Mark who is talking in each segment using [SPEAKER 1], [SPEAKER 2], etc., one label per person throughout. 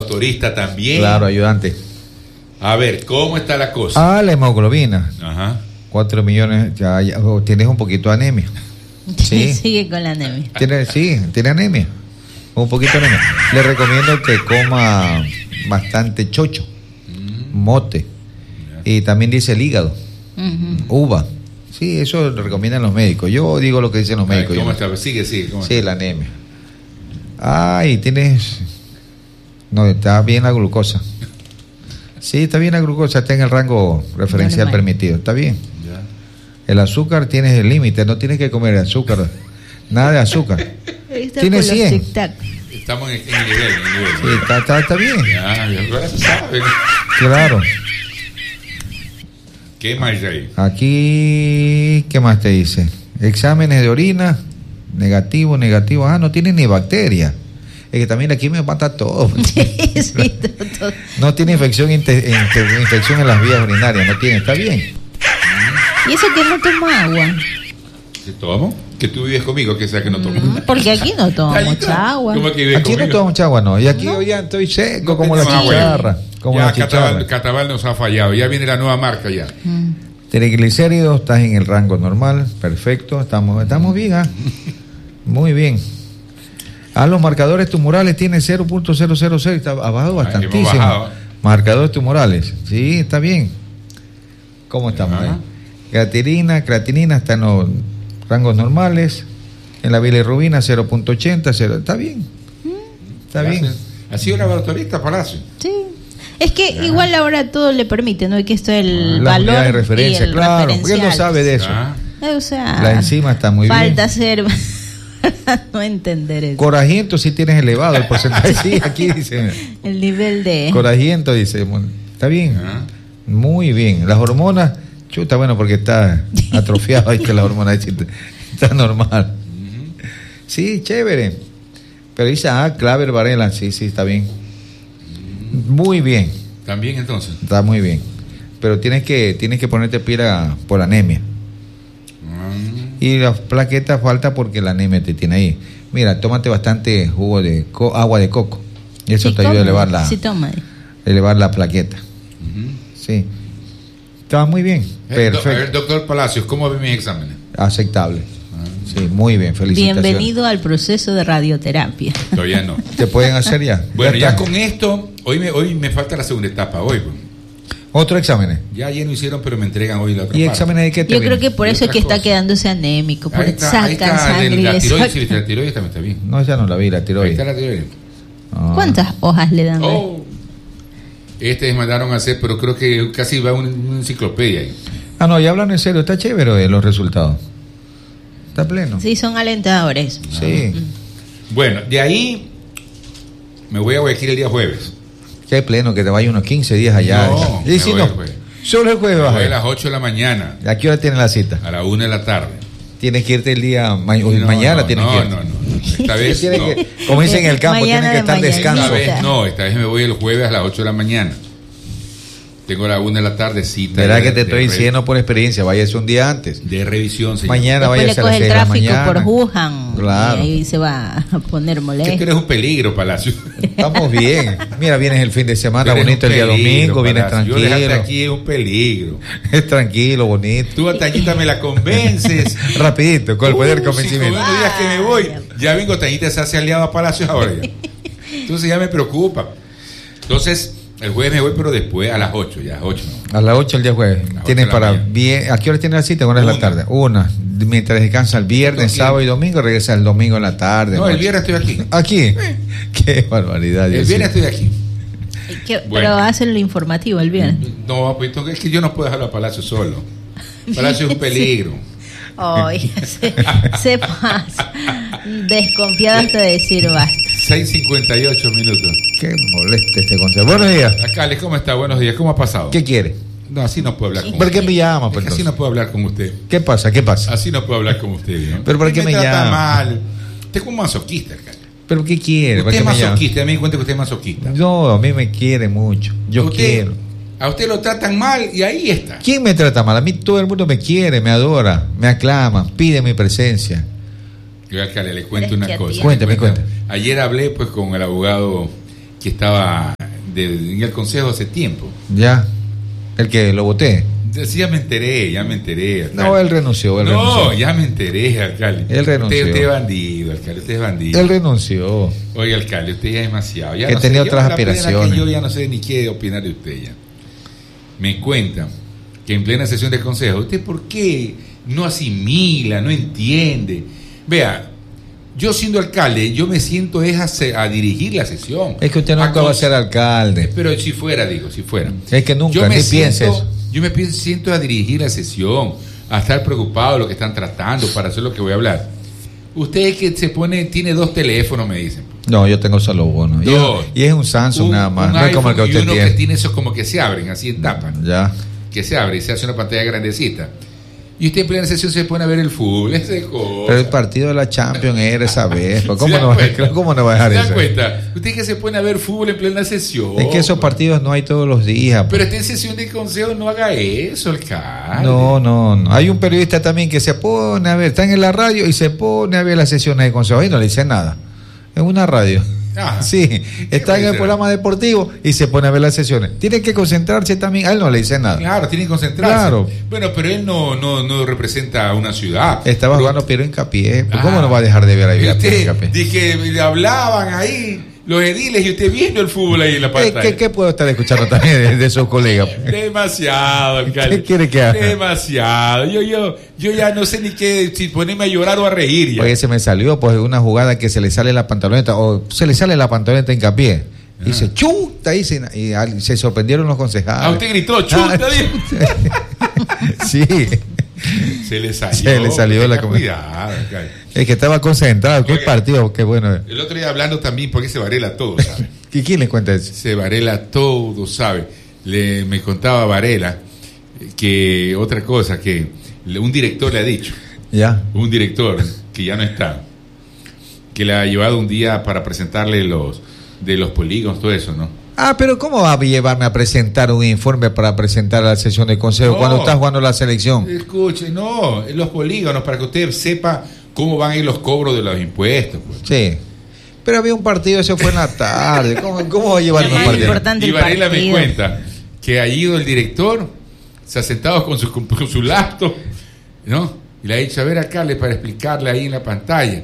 [SPEAKER 1] laboratorista también.
[SPEAKER 2] Claro, ayudante.
[SPEAKER 1] A ver, ¿cómo está la cosa?
[SPEAKER 2] La hemoglobina.
[SPEAKER 1] Ajá.
[SPEAKER 2] 4 millones, ya, tienes un poquito de anemia. Sí.
[SPEAKER 3] Sigue con la anemia.
[SPEAKER 2] Tiene anemia. Un poquito de anemia. Le recomiendo que coma bastante chocho, mote. Y también dice el hígado, uva. Sí, eso lo recomiendan los médicos. Yo digo lo que dicen los médicos.
[SPEAKER 1] ¿Cómo está? Sigue. ¿Cómo está?
[SPEAKER 2] La anemia. Y tienes... No, está bien la glucosa. Sí, está bien la glucosa, está en el rango referencial normal permitido. Está bien. Ya. El azúcar tienes el límite, no tienes que comer azúcar. Nada de azúcar. Tienes 100.
[SPEAKER 1] Estamos en el nivel.
[SPEAKER 2] Sí, está bien.
[SPEAKER 1] Ya saben.
[SPEAKER 2] Claro.
[SPEAKER 1] ¿Qué más hay?
[SPEAKER 2] Aquí, ¿qué más te dice? Exámenes de orina, negativo. No tiene ni bacteria. Es que también aquí me mata todo.
[SPEAKER 3] Sí, todo.
[SPEAKER 2] No tiene infección infección en las vías urinarias, no tiene, está bien.
[SPEAKER 3] ¿Y eso que no toma agua?
[SPEAKER 1] ¿Qué tomo? Que tú vives conmigo, que sea que no tomo.
[SPEAKER 3] Porque aquí no tomo mucha agua.
[SPEAKER 2] Aquí no tomo mucha agua, no. Y aquí hoy ya estoy seco, como la chicharra. Como la chicharra.
[SPEAKER 1] Cataval nos ha fallado, ya viene la nueva marca ya.
[SPEAKER 2] Triglicéridos, estás en el rango normal, perfecto, estamos bien, muy bien. Los marcadores tumorales tienen 0.006, está abajo bastantísimo. Marcadores tumorales, sí, está bien. ¿Cómo estamos ahí? Creatinina está en los rangos normales. En la bilirrubina 0.80, está bien. Está bien.
[SPEAKER 1] ¿Ha sido laboratorista, Palacio?
[SPEAKER 3] Sí. Es que igual ahora todo le permite, ¿no? Y que esto es el
[SPEAKER 2] la
[SPEAKER 3] valor
[SPEAKER 2] de referencia,
[SPEAKER 3] y el
[SPEAKER 2] claro, porque él no sabe de eso.
[SPEAKER 3] O sea,
[SPEAKER 2] la enzima está muy bien.
[SPEAKER 3] Falta hacer no entender eso.
[SPEAKER 2] Corajiento sí tienes elevado el porcentaje. Sí, aquí dice.
[SPEAKER 3] El nivel de
[SPEAKER 2] corajiento dice, está bien. Muy bien. Las hormonas, chuta, bueno, porque está atrofiado ahí que la hormona está normal. Sí, chévere. Pero dice, Claver Varela, sí, está bien. Muy bien.
[SPEAKER 1] ¿También entonces?
[SPEAKER 2] Está muy bien. Pero tienes que ponerte pila por anemia. Y las plaquetas falta porque la anemia te tiene ahí. Mira, tómate bastante jugo de agua de coco. Y eso te ayuda a elevar la plaqueta. Sí. Está muy bien. Perfecto.
[SPEAKER 1] A ver, doctor Palacios, ¿cómo ve mis exámenes?
[SPEAKER 2] Aceptable. Sí, muy bien, felicitaciones.
[SPEAKER 3] Bienvenido al proceso de radioterapia.
[SPEAKER 1] Todavía no.
[SPEAKER 2] ¿Te pueden hacer ya?
[SPEAKER 1] Bueno, ya con esto, hoy me falta la segunda etapa, hoy.
[SPEAKER 2] ¿Otro examen?
[SPEAKER 1] Ya ayer lo hicieron, pero me entregan hoy la otra.
[SPEAKER 2] ¿Y exámenes de qué te
[SPEAKER 3] Yo creo que por eso es que está quedándose anémico, porque sacan sangre.
[SPEAKER 1] La tiroides, sí, la tiroides también está bien.
[SPEAKER 2] No, ya no la vi, la tiroides.
[SPEAKER 1] Ahí está la tiroides.
[SPEAKER 3] ¿Cuántas hojas le dan?
[SPEAKER 1] Mandaron a hacer, pero creo que casi va una enciclopedia ahí.
[SPEAKER 2] No, ya hablan en serio, está chévere los resultados. Está pleno.
[SPEAKER 3] Sí, son alentadores.
[SPEAKER 2] Sí.
[SPEAKER 1] Bueno, de ahí me voy a Guayaquil el día jueves.
[SPEAKER 2] Qué pleno, que te vaya unos 15 días allá.
[SPEAKER 1] No,
[SPEAKER 2] y si no, solo el jueves vas
[SPEAKER 1] a las 8 de la mañana.
[SPEAKER 2] ¿A qué hora tienes la cita?
[SPEAKER 1] A la 1 de la tarde.
[SPEAKER 2] Tienes que irte el día mañana. Tienes que irte.
[SPEAKER 1] No. Esta vez no.
[SPEAKER 2] Como dicen en el campo, tienes que estar descanso.
[SPEAKER 1] Esta vez me voy el jueves a las 8 de la mañana. Tengo a la 1 de la tarde cita.
[SPEAKER 2] Verá que te estoy diciendo por experiencia, váyase un día antes.
[SPEAKER 1] De revisión, señor.
[SPEAKER 2] Mañana váyase a las 6 de la mañana.
[SPEAKER 3] Le coge el tráfico por Wuhan.
[SPEAKER 2] Claro.
[SPEAKER 3] Y ahí se va a poner molesto.
[SPEAKER 1] Que tú eres un peligro, Palacio.
[SPEAKER 2] Estamos bien. Mira, vienes el fin de semana bonito, el día domingo, vienes tranquilo.
[SPEAKER 1] Yo dejarte aquí es un peligro.
[SPEAKER 2] Es tranquilo, bonito.
[SPEAKER 1] Tú a Tañita me la convences.
[SPEAKER 2] Rapidito, con el poder convencimiento.
[SPEAKER 1] 5 días que me voy. Ya vengo, Tañita se hace aliado a Palacios ahora ya. Entonces ya me preocupa. Entonces... El jueves me voy, pero después a las 8, ya, 8.
[SPEAKER 2] ¿No? A las 8 el día jueves. Tienes para bien. ¿A qué hora tienes la cita? ¿Cuándo es la tarde? 1. Mientras descansa el viernes, sábado y domingo, regresa el domingo en la tarde.
[SPEAKER 1] No, el viernes estoy aquí.
[SPEAKER 2] ¿Aquí? Qué barbaridad.
[SPEAKER 1] El viernes estoy aquí.
[SPEAKER 3] Pero hacen lo informativo el viernes.
[SPEAKER 1] No, pues es que yo no puedo dejarlo a Palacio solo. Palacio es un peligro.
[SPEAKER 3] Ay, se pasa. Desconfiado hasta decir basta.
[SPEAKER 1] 6:58 minutos.
[SPEAKER 2] Qué molesto este consejo. Buenos días.
[SPEAKER 1] Acá, ¿cómo está? Buenos días. ¿Cómo ha pasado?
[SPEAKER 2] ¿Qué quiere?
[SPEAKER 1] No, así no puedo hablar con
[SPEAKER 2] usted. ¿Por qué me llama?
[SPEAKER 1] Pues así no puedo hablar con usted.
[SPEAKER 2] ¿Qué pasa?
[SPEAKER 1] Así no puedo hablar con usted, ¿no?
[SPEAKER 2] ¿Pero por qué me llama?
[SPEAKER 1] Trata mal. Usted es como masoquista, acá.
[SPEAKER 2] ¿Pero qué quiere?
[SPEAKER 1] Usted es masoquista. Me di cuenta que usted es masoquista.
[SPEAKER 2] No, a mí me quiere mucho. Yo quiero.
[SPEAKER 1] A usted lo tratan mal y ahí está.
[SPEAKER 2] ¿Quién me trata mal? A mí todo el mundo me quiere, me adora, me aclama, pide mi presencia.
[SPEAKER 1] Yo acá le cuento una cosa.
[SPEAKER 2] Cuéntame.
[SPEAKER 1] Ayer hablé pues con el abogado que estaba en el consejo hace tiempo.
[SPEAKER 2] Ya. El que lo voté.
[SPEAKER 1] Sí, ya me enteré, alcalde.
[SPEAKER 2] No, él renunció.
[SPEAKER 1] Ya me enteré, alcalde.
[SPEAKER 2] Él renunció.
[SPEAKER 1] Usted es bandido, alcalde, usted es bandido.
[SPEAKER 2] Él renunció.
[SPEAKER 1] Oye, alcalde, usted ya es demasiado. Ya
[SPEAKER 2] que
[SPEAKER 1] no
[SPEAKER 2] tenía
[SPEAKER 1] sé,
[SPEAKER 2] otras
[SPEAKER 1] yo,
[SPEAKER 2] aspiraciones.
[SPEAKER 1] Yo ya no sé ni qué opinar de usted ya. Me cuentan que en plena sesión de consejo, ¿usted por qué no asimila, no entiende? Vea, yo siendo alcalde, yo me siento a dirigir la sesión.
[SPEAKER 2] Es que usted nunca va a ser alcalde.
[SPEAKER 1] Pero si fuera.
[SPEAKER 2] Es que nunca, ni piense eso.
[SPEAKER 1] Yo me siento a dirigir la sesión, a estar preocupado de lo que están tratando, para hacer lo que voy a hablar. Usted es que tiene 2 teléfonos, me dicen.
[SPEAKER 2] No, yo tengo solo uno. Y es un Samsung nada más. No es como el que usted
[SPEAKER 1] tiene.
[SPEAKER 2] tiene.
[SPEAKER 1] Que tiene esos como que se abren, así en tapa.
[SPEAKER 2] Ya.
[SPEAKER 1] Que se abre y se hace una pantalla grandecita. Y usted en plena sesión se pone a ver el fútbol, ese cosa.
[SPEAKER 2] Pero el partido de la Champions era esa vez. ¿Cómo no va a dejar eso?
[SPEAKER 1] ¿Se da cuenta? Usted que se pone a ver fútbol en plena sesión.
[SPEAKER 2] Es que esos partidos no hay todos los días.
[SPEAKER 1] Pero está en sesión de consejo, no haga eso, alcalde.
[SPEAKER 2] No. Hay un periodista también que se pone a ver, está en la radio y se pone a ver las sesiones de consejo y no le dice nada. Es una radio.
[SPEAKER 1] Ajá.
[SPEAKER 2] Sí, está en el programa deportivo y se pone a ver las sesiones. Tiene que concentrarse también. A él no le dice nada.
[SPEAKER 1] Claro, tiene que concentrarse.
[SPEAKER 2] Claro.
[SPEAKER 1] Bueno, pero él no representa a una ciudad.
[SPEAKER 2] Estaba jugando Piero Hincapié. ¿Cómo no va a dejar de ver ahí a Piero Hincapié?
[SPEAKER 1] Dije, le hablaban ahí los ediles y usted viendo el fútbol ahí en la pantalla.
[SPEAKER 2] ¿Qué puedo estar escuchando también de sus colegas?
[SPEAKER 1] Demasiado, alcalde.
[SPEAKER 2] ¿Qué quiere que haga?
[SPEAKER 1] Demasiado. Yo ya no sé ni qué, si ponerme a llorar o a reír ya.
[SPEAKER 2] Oye, se me salió pues una jugada que se le sale la pantaloneta, o se le sale la pantaloneta a Hincapié. Y dice, chuta, y se sorprendieron los concejales.
[SPEAKER 1] Ah, usted gritó, chuta,
[SPEAKER 2] sí.
[SPEAKER 1] Se le salió
[SPEAKER 2] la
[SPEAKER 1] cuidado,
[SPEAKER 2] es que estaba concentrado. ¿Qué partido? Qué bueno.
[SPEAKER 1] El otro día hablando también, porque se Varela todo, ¿sabe?
[SPEAKER 2] ¿Y quién le cuenta eso?
[SPEAKER 1] Se Varela todo, ¿sabe? Me contaba Varela que otra cosa, que un director le ha dicho.
[SPEAKER 2] Ya.
[SPEAKER 1] Un director que ya no está, que le ha llevado un día para presentarle de los polígonos, todo eso, ¿no?
[SPEAKER 2] Pero ¿cómo va a llevarme a presentar un informe para presentar a la sesión de consejo cuando está jugando la selección?
[SPEAKER 1] Escuche, los polígonos, para que usted sepa cómo van a ir los cobros de los impuestos. Pues.
[SPEAKER 2] Sí. Pero había un partido, eso fue en la tarde. ¿Cómo va a llevarme un partido?
[SPEAKER 1] Y Varela me cuenta que ha ido el director, se ha sentado con su laptop, ¿no? Y le ha dicho, a ver, acá, para explicarle ahí en la pantalla.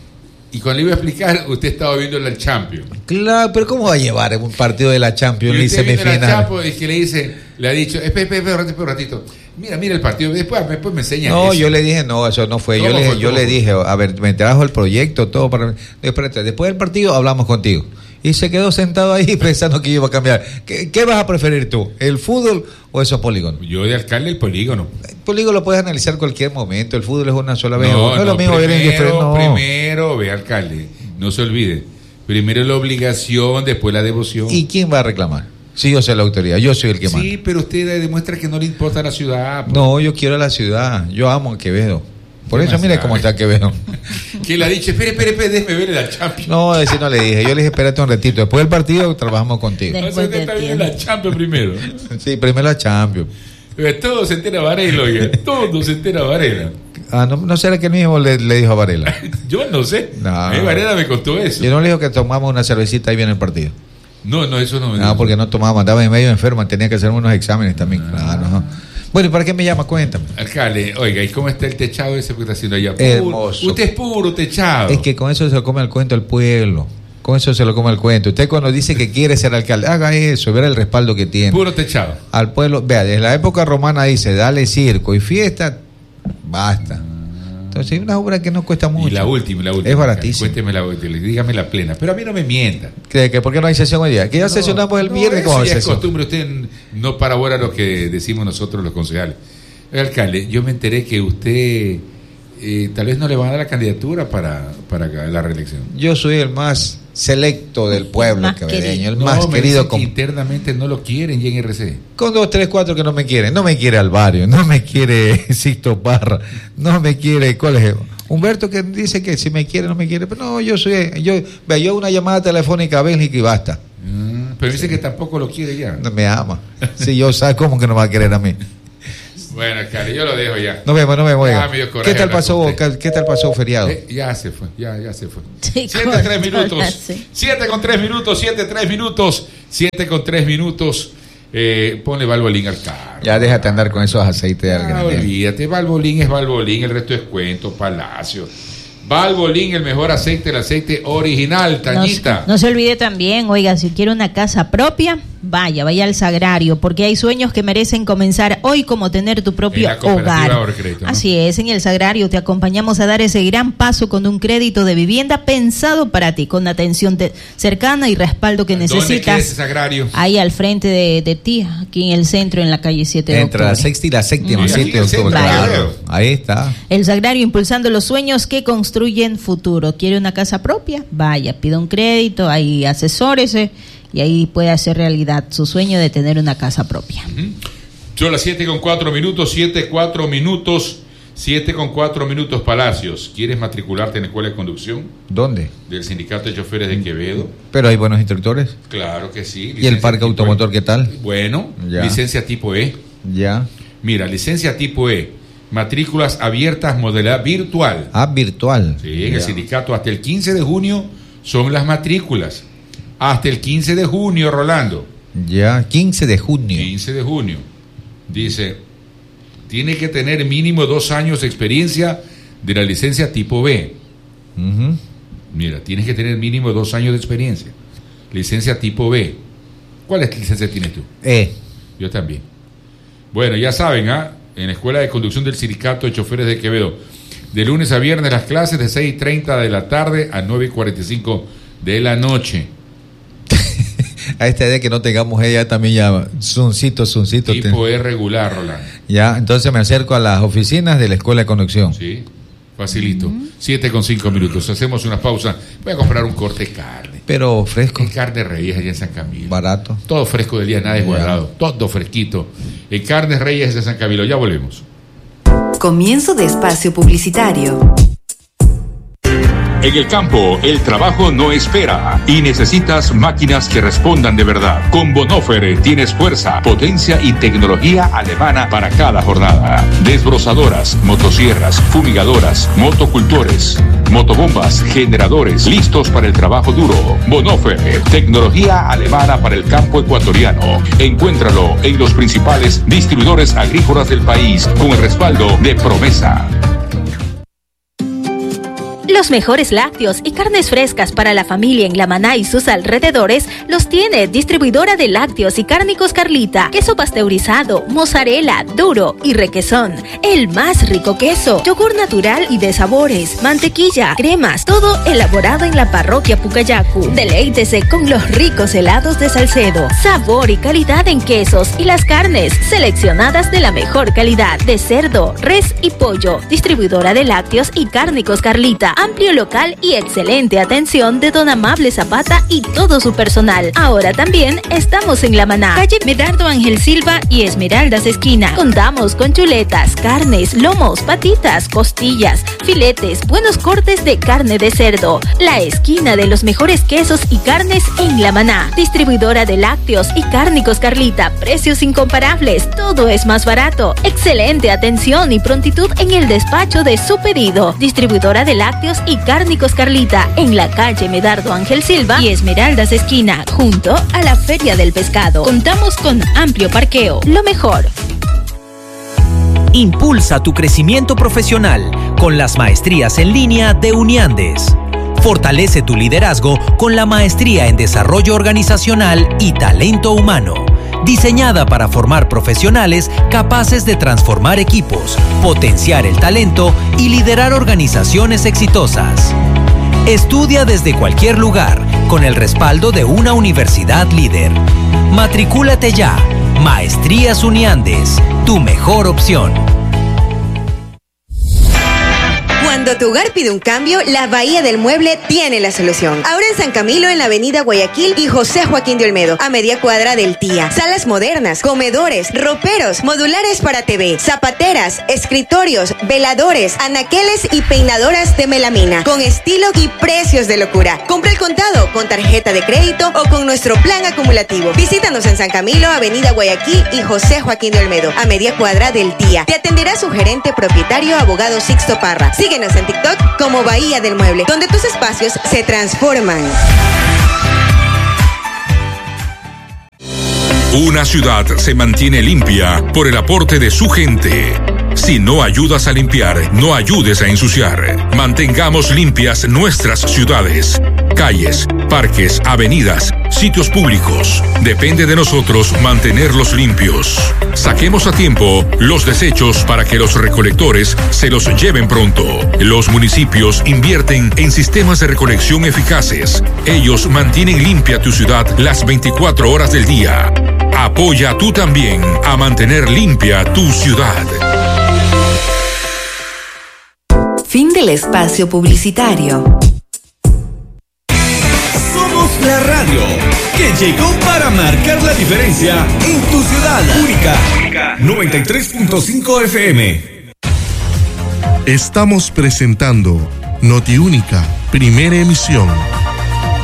[SPEAKER 1] Y cuando le iba a explicar, usted estaba viendo el Champions.
[SPEAKER 2] Claro, pero ¿cómo va a llevar un partido de la Champions ni semifinal?
[SPEAKER 1] Y que le ha dicho, espera un ratito. Mira el partido, después me enseña.
[SPEAKER 2] No, yo le dije, no, eso no fue. Yo le dije, a ver, me trajo el proyecto, todo para. Espérate, después del partido hablamos contigo. Y se quedó sentado ahí pensando que yo iba a cambiar. ¿Qué vas a preferir tú? ¿El fútbol o esos polígonos?
[SPEAKER 1] Yo de alcalde el polígono.
[SPEAKER 2] El polígono lo puedes analizar cualquier momento. El fútbol es una sola vez.
[SPEAKER 1] No
[SPEAKER 2] es lo mismo.
[SPEAKER 1] Primero, ve alcalde, no se olvide. Primero la obligación, después la devoción.
[SPEAKER 2] ¿Y quién va a reclamar? Si yo soy la autoridad, yo soy el que manda.
[SPEAKER 1] Sí, pero usted demuestra que no le importa la ciudad. Pues.
[SPEAKER 2] No, yo quiero la ciudad. Yo amo a Quevedo. Por eso mire cómo está Quevedo.
[SPEAKER 1] ¿Quién le ha dicho? Espere, déjeme ver la Champions.
[SPEAKER 2] No, eso no le dije. Yo le dije, espérate un ratito. Después del partido trabajamos contigo.
[SPEAKER 1] Usted está viendo la Champions primero.
[SPEAKER 2] Sí, primero la Champions.
[SPEAKER 1] Todo se entera Varela, oye. Todo se entera Varela.
[SPEAKER 2] ¿No será que él mismo le dijo a Varela?
[SPEAKER 1] Yo no sé.
[SPEAKER 2] No.
[SPEAKER 1] Varela me contó eso.
[SPEAKER 2] Yo no le dijo que tomamos una cervecita ahí viene el partido.
[SPEAKER 1] No, eso no me dijo.
[SPEAKER 2] No, porque no tomaba, andaba en medio enfermo, tenía que hacer unos exámenes también. Claro, no. Bueno, ¿y para qué me llama? Cuéntame.
[SPEAKER 1] Alcalde, oiga, ¿y cómo está el techado ese que está haciendo allá?
[SPEAKER 2] Hermoso.
[SPEAKER 1] Usted es puro techado.
[SPEAKER 2] Es que con eso se lo come el cuento al pueblo. Con eso se lo come el cuento. Usted cuando dice que quiere ser alcalde, haga eso, verá el respaldo que tiene.
[SPEAKER 1] Puro techado.
[SPEAKER 2] Al pueblo, vea, desde la época romana dice, dale circo y fiesta, basta. Entonces hay una obra que no cuesta mucho.
[SPEAKER 1] Y la última.
[SPEAKER 2] Es baratísima.
[SPEAKER 1] Dígame la plena. Pero a mí no me mienta.
[SPEAKER 2] ¿Por qué no hay sesión hoy día? Que ya sesionamos el viernes.
[SPEAKER 1] Eso ya es costumbre. Usted no para ahora lo que decimos nosotros los concejales. Alcalde, yo me enteré que usted tal vez no le van a dar la candidatura para la reelección.
[SPEAKER 2] Yo soy el más selecto del pueblo quevedeño, el más
[SPEAKER 1] me
[SPEAKER 2] querido.
[SPEAKER 1] Que internamente no lo quieren y en RC.
[SPEAKER 2] Con 2, 3, 4 que no me quieren. No me quiere Alvario, no me quiere Sixto Parra, no me quiere, ¿cuál es? Humberto, que dice que si me quiere, no me quiere. Pero no, yo una llamada telefónica a Bélgica y basta.
[SPEAKER 1] Pero dice que tampoco lo quiere ya.
[SPEAKER 2] No me ama. Si yo sé, ¿cómo que no me va a querer a mí?
[SPEAKER 1] Bueno, Cari, yo lo dejo ya.
[SPEAKER 2] Nos vemos. ¿Qué tal pasó feriado?
[SPEAKER 1] Ya se fue.
[SPEAKER 3] Sí,
[SPEAKER 1] 7:03 minutos. 7:03 minutos. 7:03. Ponle Valvoline al carro.
[SPEAKER 2] Ya déjate andar con esos aceites al granel.
[SPEAKER 1] Olvídate, Valvoline es Valvoline, el resto es cuento, Palacio. Valvoline, el mejor aceite, el aceite original, Tañita.
[SPEAKER 3] No se olvide también, oiga, si quiere una casa propia, vaya al Sagrario, porque hay sueños que merecen comenzar hoy, como tener tu propio hogar.
[SPEAKER 1] Crédito, ¿no?
[SPEAKER 3] Así es, en el Sagrario te acompañamos a dar ese gran paso con un crédito de vivienda pensado para ti, con atención cercana y respaldo que necesitas.
[SPEAKER 1] ¿Dónde queda ese Sagrario?
[SPEAKER 3] Ahí al frente de ti, aquí en el centro, en la calle 7 de octubre.
[SPEAKER 2] Entre la sexta y la séptima, 7 de octubre. Claro. Ahí está.
[SPEAKER 3] El Sagrario, impulsando los sueños que construyen futuro. ¿Quiere una casa propia? Vaya, pida un crédito, ahí asesórese y ahí puede hacer realidad su sueño de tener una casa propia.
[SPEAKER 1] Son las 7:04, 7:04, Palacios. ¿Quieres matricularte en la escuela de conducción?
[SPEAKER 2] ¿Dónde?
[SPEAKER 1] Del Sindicato de Choferes de Quevedo.
[SPEAKER 2] Pero hay buenos instructores.
[SPEAKER 1] Claro que sí.
[SPEAKER 2] ¿Y el parque automotor qué tal?
[SPEAKER 1] Bueno,
[SPEAKER 2] ya.
[SPEAKER 1] Licencia tipo E.
[SPEAKER 2] Ya.
[SPEAKER 1] Mira, licencia tipo E. Matrículas abiertas, modalidad virtual.
[SPEAKER 2] Virtual.
[SPEAKER 1] Sí, en el sindicato hasta el 15 de junio son las matrículas. Hasta el 15 de junio, Rolando.
[SPEAKER 2] Ya, 15 de junio.
[SPEAKER 1] 15 de junio. Dice, tiene que tener mínimo 2 años de experiencia de la licencia tipo B.
[SPEAKER 2] Uh-huh.
[SPEAKER 1] Mira, tienes que tener mínimo 2 años de experiencia. Licencia tipo B. ¿Cuál licencia tienes tú? Yo también. Bueno, ya saben, en la Escuela de Conducción del Sindicato de Choferes de Quevedo, de lunes a viernes las clases de 6:30 de la tarde a 9:45 de la noche.
[SPEAKER 2] A esta idea que no tengamos ella también ya suncito.
[SPEAKER 1] Tipo E regular, Rolando.
[SPEAKER 2] Ya, entonces me acerco a las oficinas de la Escuela de Conducción.
[SPEAKER 1] Sí, facilito. 7:05. Hacemos una pausa. Voy a comprar un corte de carne.
[SPEAKER 2] Pero fresco.
[SPEAKER 1] En Carnes Reyes allá en San Camilo.
[SPEAKER 2] Barato.
[SPEAKER 1] Todo fresco del día, nada es guardado. Todo fresquito. En Carnes Reyes de San Camilo. Ya volvemos.
[SPEAKER 4] Comienzo de espacio publicitario.
[SPEAKER 5] En el campo, el trabajo no espera y necesitas máquinas que respondan de verdad. Con Bonhoeffer tienes fuerza, potencia y tecnología alemana para cada jornada. Desbrozadoras, motosierras, fumigadoras, motocultores, motobombas, generadores, listos para el trabajo duro. Bonhoeffer, tecnología alemana para el campo ecuatoriano. Encuéntralo en los principales distribuidores agrícolas del país con el respaldo de Promesa.
[SPEAKER 6] Los mejores lácteos y carnes frescas para la familia en La Maná y sus alrededores los tiene Distribuidora de Lácteos y Cárnicos Carlita. Queso pasteurizado, mozzarella, duro y requesón. El más rico queso. Yogur natural y de sabores. Mantequilla, cremas. Todo elaborado en la parroquia Pucayacu. Deleítese con los ricos helados de Salcedo. Sabor y calidad en quesos y las carnes seleccionadas de la mejor calidad. De cerdo, res y pollo. Distribuidora de Lácteos y Cárnicos Carlita. Amplio local y excelente atención de don Amable Zapata y todo su personal. Ahora también estamos en La Maná, calle Medardo Ángel Silva y Esmeraldas esquina. Contamos con chuletas, carnes, lomos, patitas, costillas, filetes, buenos cortes de carne de cerdo. La esquina de los mejores quesos y carnes en La Maná. Distribuidora de Lácteos y Cárnicos Carlita. Precios incomparables, todo es más barato. Excelente atención y prontitud en el despacho de su pedido. Distribuidora de Lácteos y Cárnicos Carlita, en la calle Medardo Ángel Silva y Esmeraldas esquina, junto a la Feria del Pescado. Contamos con amplio parqueo. Lo mejor.
[SPEAKER 7] Impulsa tu crecimiento profesional con las maestrías en línea de Uniandes. Fortalece tu liderazgo con la maestría en Desarrollo Organizacional y Talento Humano, diseñada para formar profesionales capaces de transformar equipos, potenciar el talento y liderar organizaciones exitosas. Estudia desde cualquier lugar con el respaldo de una universidad líder. Matricúlate ya. Maestrías Uniandes, tu mejor opción.
[SPEAKER 8] Cuando tu hogar pide un cambio, la Bahía del Mueble tiene la solución. Ahora en San Camilo, en la avenida Guayaquil y José Joaquín de Olmedo, a media cuadra del Tía. Salas modernas, comedores, roperos, modulares para TV, zapateras, escritorios, veladores, anaqueles y peinadoras de melamina, con estilo y precios de locura. Compra el contado, con tarjeta de crédito o con nuestro plan acumulativo. Visítanos en San Camilo, avenida Guayaquil y José Joaquín de Olmedo, a media cuadra del Tía. Te atenderá su gerente propietario, abogado Sixto Parra. Síguenos en TikTok como Bahía del Mueble, donde tus espacios se transforman.
[SPEAKER 5] Una ciudad se mantiene limpia por el aporte de su gente. Si no ayudas a limpiar, no ayudes a ensuciar. Mantengamos limpias nuestras ciudades, calles, parques, avenidas, sitios públicos. Depende de nosotros mantenerlos limpios. Saquemos a tiempo los desechos para que los recolectores se los lleven pronto. Los municipios invierten en sistemas de recolección eficaces. Ellos mantienen limpia tu ciudad las 24 horas del día. Apoya tú también a mantener limpia tu ciudad.
[SPEAKER 4] Fin del espacio publicitario.
[SPEAKER 9] Somos la radio que llegó para marcar la diferencia en tu ciudad. Única 93.5 FM.
[SPEAKER 10] Estamos presentando Notiúnica, primera emisión.